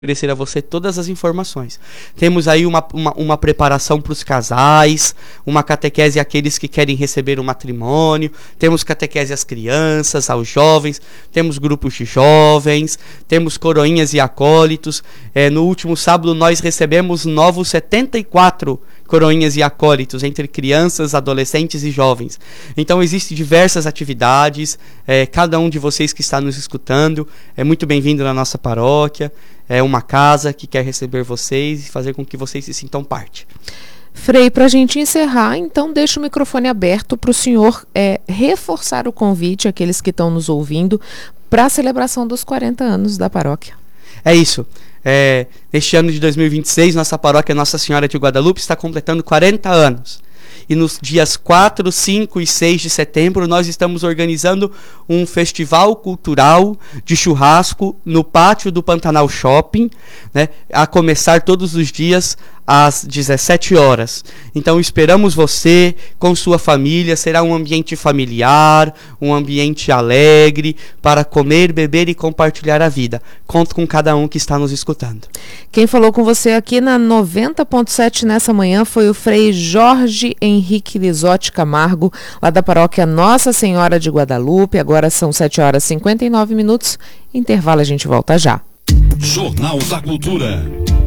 oferecer a você todas as informações. Temos aí uma preparação para os casais, uma catequese àqueles que querem receber o matrimônio, temos catequese às crianças, aos jovens, temos grupos de jovens, temos coroinhas e acólitos. No último sábado nós recebemos novos 74 coroinhas e acólitos entre crianças, adolescentes e jovens. Então existem diversas atividades, cada um de vocês que está nos escutando é muito bem-vindo na nossa paróquia. É uma casa que quer receber vocês e fazer com que vocês se sintam parte. Frei, para a gente encerrar, então deixa o microfone aberto para o senhor reforçar o convite àqueles que estão nos ouvindo para a celebração dos 40 anos da paróquia. É isso. Neste ano de 2026, nossa paróquia Nossa Senhora de Guadalupe está completando 40 anos. E nos dias 4, 5 e 6 de setembro nós estamos organizando um festival cultural de churrasco no pátio do Pantanal Shopping, né, a começar todos os dias às 17 horas. Então esperamos você com sua família, será um ambiente familiar, um ambiente alegre, para comer, beber e compartilhar a vida. Conto com cada um que está nos escutando. Quem falou com você aqui na 90.7 nessa manhã foi o Frei Jorge Henrique Lisotti Camargo, lá da paróquia Nossa Senhora de Guadalupe. Agora são 7 horas e 59 minutos. Intervalo, a gente volta já. Jornal da Cultura.